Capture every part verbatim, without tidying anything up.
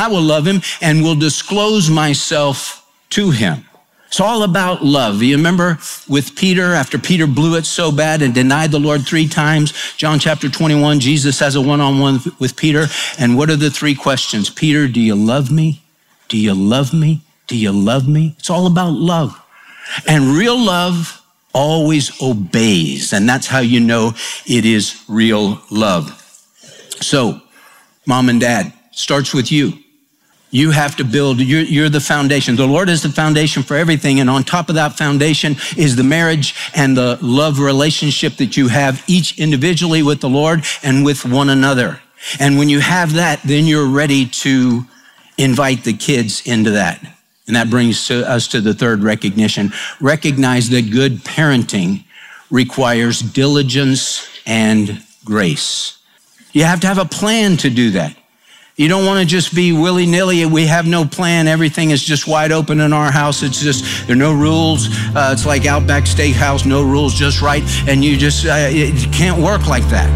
I will love him and will disclose myself to him. It's all about love. You remember with Peter, after Peter blew it so bad and denied the Lord three times, John chapter twenty-one, Jesus has a one-on-one with Peter. And what are the three questions? Peter, do you love me? Do you love me? Do you love me? It's all about love. And real love always obeys. And that's how you know it is real love. So, mom and dad, starts with you. You have to build, you're, you're the foundation. The Lord is the foundation for everything. And on top of that foundation is the marriage and the love relationship that you have each individually with the Lord and with one another. And when you have that, then you're ready to invite the kids into that. And that brings to us to the third recognition. Recognize that good parenting requires diligence and grace. You have to have a plan to do that. You don't want to just be willy-nilly. We have no plan. Everything is just wide open in our house. It's just, there are no rules. Uh, it's like Outback Steakhouse, no rules, just right. And you just, uh, it can't work like that.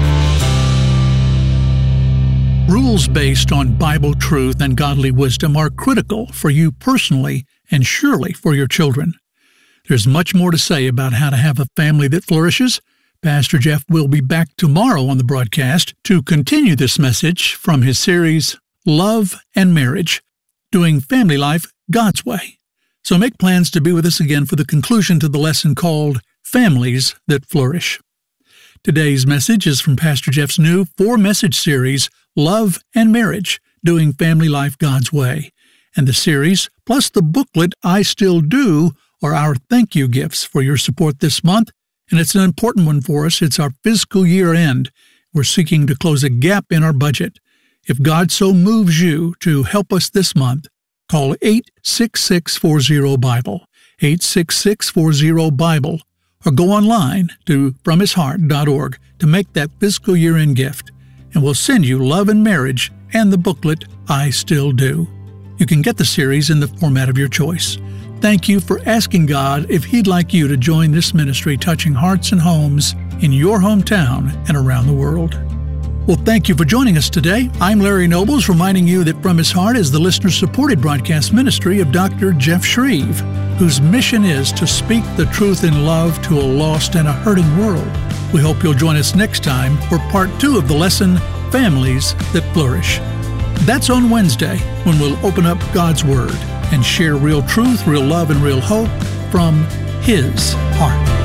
Rules based on Bible truth and godly wisdom are critical for you personally and surely for your children. There's much more to say about how to have a family that flourishes. Pastor Jeff will be back tomorrow on the broadcast to continue this message from his series, Love and Marriage, Doing Family Life God's Way. So make plans to be with us again for the conclusion to the lesson called Families That Flourish. Today's message is from Pastor Jeff's new four-message series, Love and Marriage, Doing Family Life God's Way. And the series, plus the booklet, I Still Do, are our thank you gifts for your support this month. And it's an important one for us. It's our fiscal year end. We're seeking to close a gap in our budget. If God so moves you to help us this month, call eight six six, four zero, BIBLE, eight six six, four zero, BIBLE, or go online to from his heart dot org to make that fiscal year end gift. And we'll send you Love and Marriage and the booklet, I Still Do. You can get the series in the format of your choice. Thank you for asking God if He'd like you to join this ministry touching hearts and homes in your hometown and around the world. Well, thank you for joining us today. I'm Larry Nobles, reminding you that From His Heart is the listener-supported broadcast ministry of Doctor Jeff Shreve, whose mission is to speak the truth in love to a lost and a hurting world. We hope you'll join us next time for part two of the lesson, Families That Flourish. That's on Wednesday, when we'll open up God's Word and share real truth, real love, and real hope from His heart.